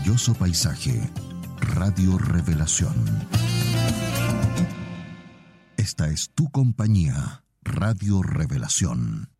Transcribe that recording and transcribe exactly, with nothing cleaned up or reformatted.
maravilloso paisaje. Radio Revelación. Esta es tu compañía, Radio Revelación.